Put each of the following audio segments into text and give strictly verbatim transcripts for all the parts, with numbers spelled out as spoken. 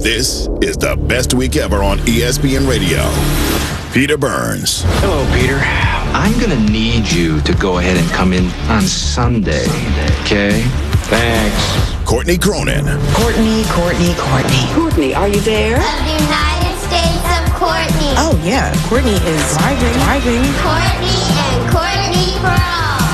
This is the best week ever on E S P N Radio. Peter Burns. Hello, Peter. I'm going to need you to go ahead and come in on Sunday, okay? Thanks. Courtney Cronin. Courtney, Courtney, Courtney. Courtney, are you there? Of the United States of Courtney. Oh, yeah. Courtney is driving, driving. Courtney and Courtney for all.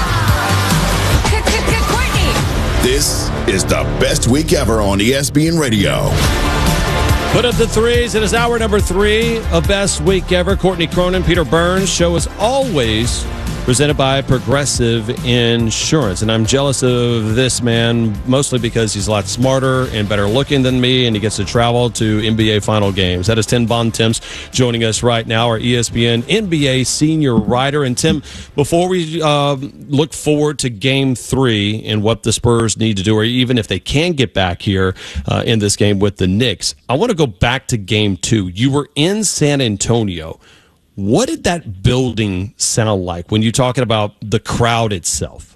Courtney. This is the best week ever on E S P N Radio. Put up the threes. It is hour number three of Best Week Ever. Courtney Cronin, Peter Burns. Show is always presented by Progressive Insurance. And I'm jealous of this man, mostly because he's a lot smarter and better looking than me, and he gets to travel to N B A final games. That is Tim Bontemps joining us right now, our E S P N N B A senior writer. And Tim, before we uh, look forward to game three and what the Spurs need to do, or even if they can get back here uh, in this game with the Knicks, I want to go back to game two. You were in San Antonio. What did that building sound like when you're talking about the crowd itself?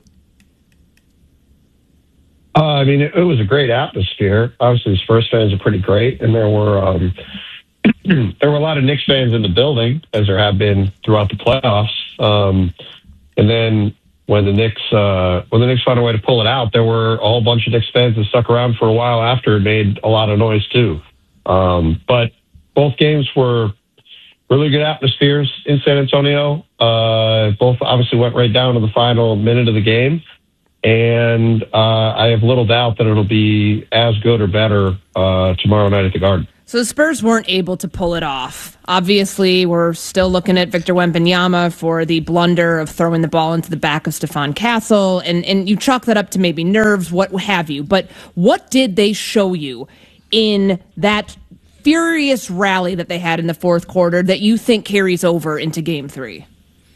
Uh, I mean, it, it was a great atmosphere. Obviously, the Spurs fans are pretty great, and there were um, there were a lot of Knicks fans in the building, as there have been throughout the playoffs. Um, and then when the Knicks uh, when the Knicks found a way to pull it out, there were a whole bunch of Knicks fans that stuck around for a while after and made a lot of noise too. Um, but both games were really good atmospheres in San Antonio. Uh, both obviously went right down to the final minute of the game. And uh, I have little doubt that it'll be as good or better uh, tomorrow night at the Garden. So the Spurs weren't able to pull it off. Obviously, we're still looking at Victor Wembanyama for the blunder of throwing the ball into the back of Stephon Castle. And, and you chalk that up to maybe nerves, what have you. But what did they show you in that furious rally that they had in the fourth quarter that you think carries over into game three?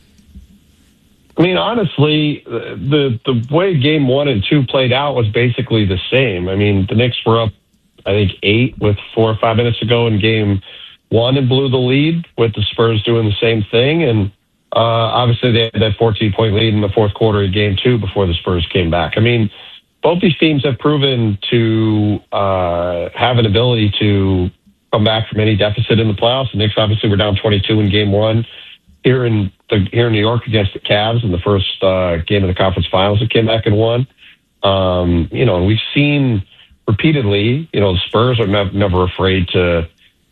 I mean, honestly, the the way game one and two played out was basically the same. I mean, the Knicks were up, I think, eight with four or five minutes to go in game one and blew the lead, with the Spurs doing the same thing. And uh, obviously they had that fourteen-point lead in the fourth quarter of game two before the Spurs came back. I mean, both these teams have proven to uh, have an ability to come back from any deficit in the playoffs. The Knicks obviously were down twenty-two in game one here in the, here in New York against the Cavs in the first uh, game of the conference finals. That came back and won. Um, you know, and we've seen repeatedly, you know, the Spurs are nev- never afraid to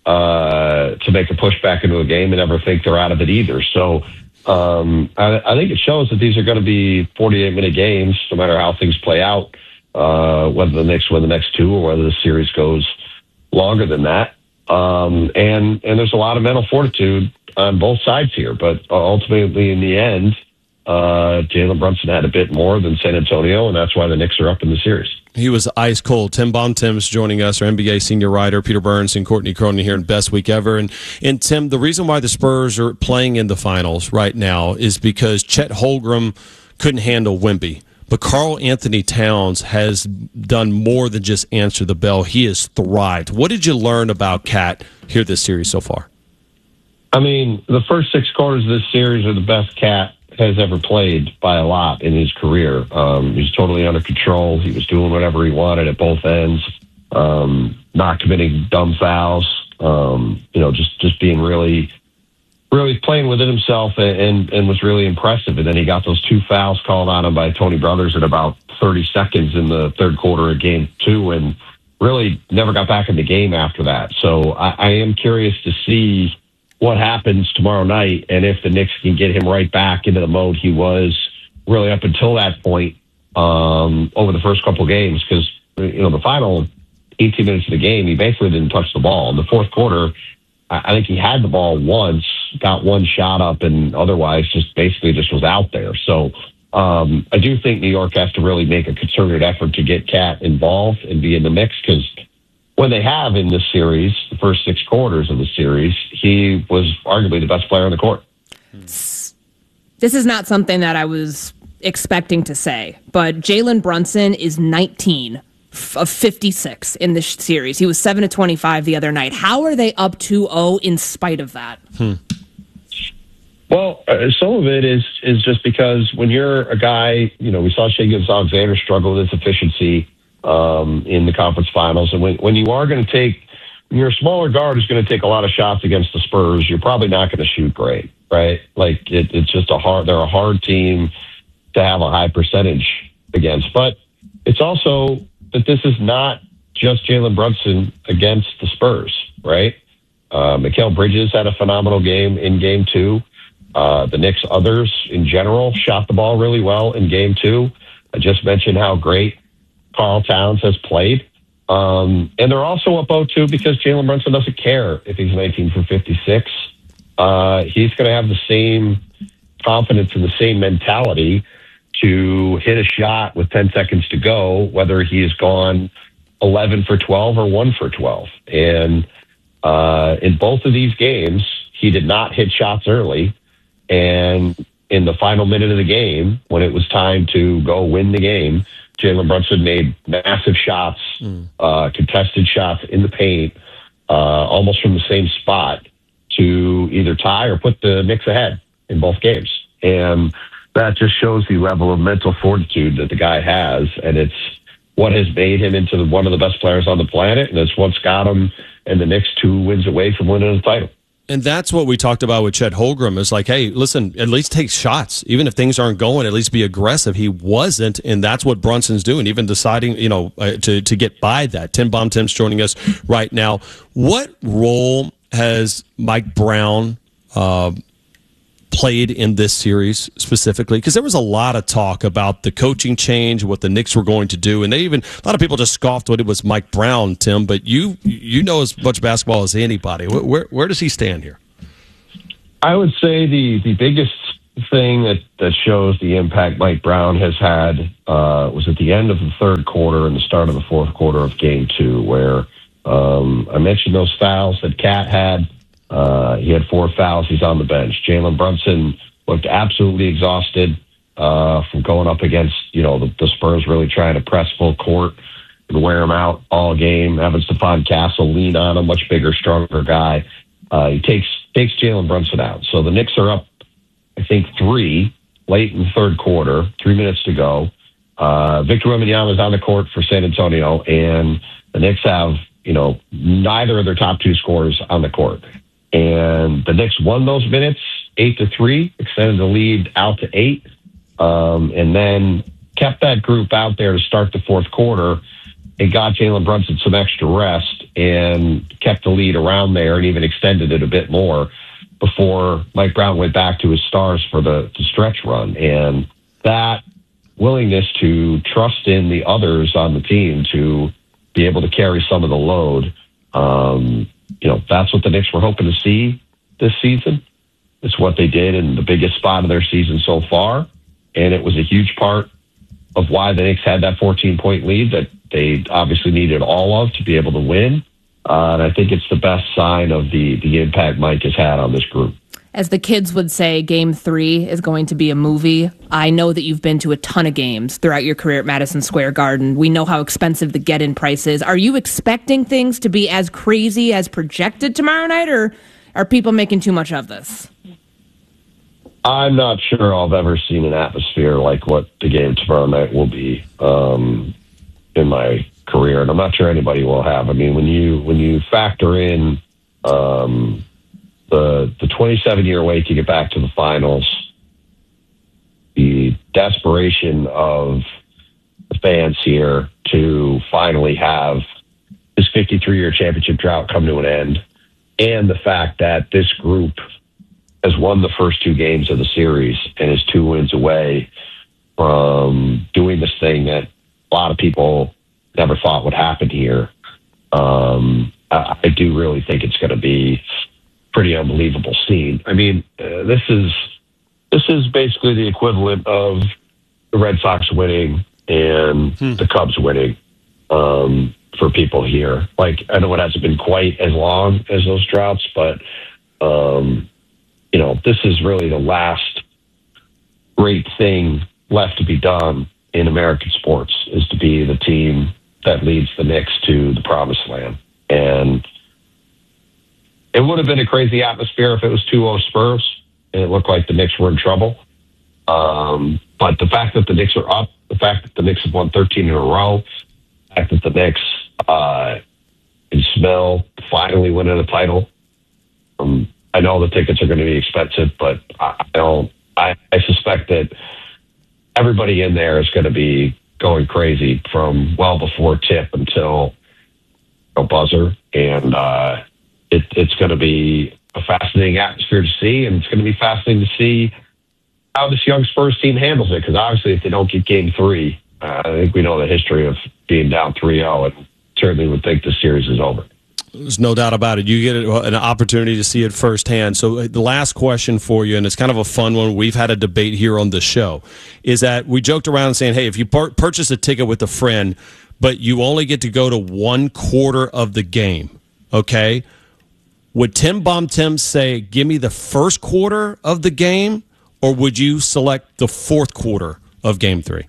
uh, to make a push back into a game and never think they're out of it either. So um, I, I think it shows that these are going to be forty-eight minute games, no matter how things play out, uh, whether the Knicks win the next two or whether the series goes longer than that. Um, and, and there's a lot of mental fortitude on both sides here, but ultimately in the end, uh, Jalen Brunson had a bit more than San Antonio, and that's why the Knicks are up in the series. He was ice cold. Tim Bontemps joining us, our N B A senior writer, Peter Burns and Courtney Cronin here in Best Week Ever. And, and Tim, the reason why the Spurs are playing in the finals right now is because Chet Holmgren couldn't handle Wemby. But Karl Anthony Towns has done more than just answer the bell. He has thrived. What did you learn about Cat here this series so far? I mean, the first six quarters of this series are the best Cat has ever played by a lot in his career. Um, he's totally under control. He was doing whatever he wanted at both ends, um, not committing dumb fouls, um, you know, just, just being really... really playing within himself and, and, and was really impressive. And then he got those two fouls called on him by Tony Brothers at about thirty seconds in the third quarter of game two and really never got back in the game after that. So I, I am curious to see what happens tomorrow night and if the Knicks can get him right back into the mode he was really up until that point um, over the first couple games. Because, you know, the final eighteen minutes of the game, he basically didn't touch the ball. In the fourth quarter, I think he had the ball once, got one shot up, and otherwise just basically just was out there. So um, I do think New York has to really make a concerted effort to get Cat involved and be in the mix, because when they have in this series, the first six quarters of the series, he was arguably the best player on the court. This is not something that I was expecting to say, but Jalen Brunson is nineteen of fifty-six in this series. He was seven of twenty-five the other night. How are they up two oh in spite of that? Hmm. Well, uh, some of it is is just because when you're a guy, you know, we saw Shai Gilgeous-Alexander struggle with his efficiency um, in the conference finals. And when, when you are going to take you're a smaller guard who's going to take a lot of shots against the Spurs, you're probably not going to shoot great, right? Like it, it's just a hard. They're a hard team to have a high percentage against, but it's also that this is not just Jalen Brunson against the Spurs, right? Uh, Mikal Bridges had a phenomenal game in game two. Uh, the Knicks others in general shot the ball really well in game two. I just mentioned how great Karl Towns has played. Um, and they're also up oh two because Jalen Brunson doesn't care if he's nineteen for fifty-six. Uh, he's going to have the same confidence and the same mentality to hit a shot with ten seconds to go, whether he has gone eleven for twelve or one for twelve. And uh, in both of these games, he did not hit shots early. And in the final minute of the game, when it was time to go win the game, Jalen Brunson made massive shots, mm. uh, contested shots in the paint, uh, almost from the same spot to either tie or put the Knicks ahead in both games. And that just shows the level of mental fortitude that the guy has. And it's what has made him into the, one of the best players on the planet. And it's what's got him and the Knicks two wins away from winning the title. And that's what we talked about with Chet Holmgren is like, hey, listen, at least take shots. Even if things aren't going, at least be aggressive. He wasn't, and that's what Brunson's doing, even deciding, you know, uh, to, to get by that. Tim Bontemps joining us right now. What role has Mike Brown uh, played in this series specifically? Because there was a lot of talk about the coaching change, what the Knicks were going to do, and they even a lot of people just scoffed when it was Mike Brown, Tim. But you you know as much basketball as anybody. Where where, where does he stand here? I would say the the biggest thing that, that shows the impact Mike Brown has had uh, was at the end of the third quarter and the start of the fourth quarter of game two, where um, I mentioned those fouls that Cat had. Uh, he had four fouls. He's on the bench. Jalen Brunson looked absolutely exhausted uh, from going up against, you know, the, the Spurs really trying to press full court and wear him out all game. Having Stephon Castle lean on a much bigger, stronger guy. Uh, he takes takes Jalen Brunson out. So the Knicks are up, I think, three late in the third quarter, three minutes to go. Uh, Victor Wembanyama is on the court for San Antonio, and the Knicks have, you know, neither of their top two scorers on the court. And the Knicks won those minutes, eight to three, extended the lead out to eight, um, and then kept that group out there to start the fourth quarter and got Jalen Brunson some extra rest and kept the lead around there and even extended it a bit more before Mike Brown went back to his stars for the, the stretch run. And that willingness to trust in the others on the team to be able to carry some of the load, um, you know, that's what the Knicks were hoping to see this season. It's what they did in the biggest spot of their season so far. And it was a huge part of why the Knicks had that fourteen-point lead that they obviously needed all of to be able to win. Uh, and I think it's the best sign of the, the impact Mike has had on this group. As the kids would say, game three is going to be a movie. I know that you've been to a ton of games throughout your career at Madison Square Garden. We know how expensive the get-in price is. Are you expecting things to be as crazy as projected tomorrow night, or are people making too much of this? I'm not sure I've ever seen an atmosphere like what the game tomorrow night will be um, in my career, and I'm not sure anybody will have. I mean, when you when you factor in um, the the twenty-seven year wait to get back to the finals, the desperation of the fans here to finally have this fifty-three year championship drought come to an end, and the fact that this group has won the first two games of the series and is two wins away from doing this thing that a lot of people never thought would happen here. Um, I, I do really think it's going to be pretty unbelievable scene. I mean, uh, this is this is basically the equivalent of the Red Sox winning and hmm. the Cubs winning um, for people here. Like, I know it hasn't been quite as long as those droughts, but um, you know, this is really the last great thing left to be done in American sports, is to be the team that leads the Knicks to the promised land. And it would have been a crazy atmosphere if it was two oh Spurs and it looked like the Knicks were in trouble. Um, but the fact that the Knicks are up, the fact that the Knicks have won thirteen in a row, the fact that the Knicks uh, can smell the finally winning a title. Um, I know the tickets are going to be expensive, but I, I don't. I, I suspect that everybody in there is going to be going crazy from well before tip until a buzzer, and uh, it, it's going to be a fascinating atmosphere to see, and it's going to be fascinating to see how this young Spurs team handles it. Because obviously, if they don't get Game Three, uh, I think we know the history of being down three oh, and certainly would think the series is over. There's no doubt about it. You get an opportunity to see it firsthand. So the last question for you, and it's kind of a fun one. We've had a debate here on the show, is that we joked around saying, hey, if you pur- purchase a ticket with a friend, but you only get to go to one quarter of the game, okay, would Tim Bontemps say, give me the first quarter of the game, or would you select the fourth quarter of Game Three?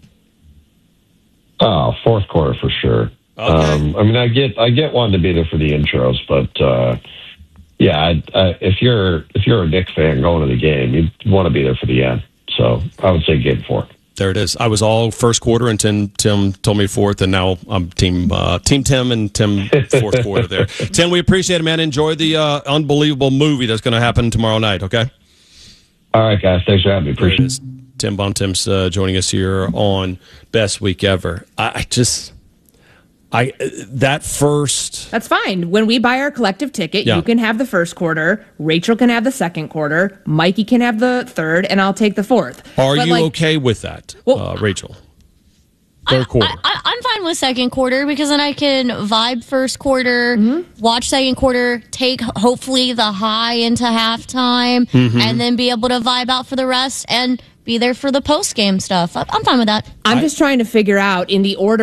Oh, fourth quarter for sure. Okay. Um, I mean, I get, I get wanting to be there for the intros, but uh, yeah, I, I, if you're if you're a Knicks fan going to the game, you want to be there for the end. So I would say Game Four. There it is. I was all first quarter, and Tim, Tim told me fourth, and now I'm team uh, team Tim and Tim fourth quarter there. Tim, we appreciate it, man. Enjoy the uh, unbelievable movie that's going to happen tomorrow night. Okay. All right, guys. Thanks for having me. Appreciate it. Tim Bontemps uh, joining us here on Best Week Ever. I, I just. I that first That's fine. When we buy our collective ticket, yeah. you can have the first quarter, Rachel can have the second quarter, Mikey can have the third, and I'll take the fourth. Are but you like, okay with that, well, uh, Rachel? Third quarter. I, I, I'm fine with second quarter because then I can vibe first quarter, mm-hmm. watch second quarter, take hopefully the high into halftime, mm-hmm. and then be able to vibe out for the rest and be there for the post game stuff. I'm fine with that. I'm just trying to figure out in the order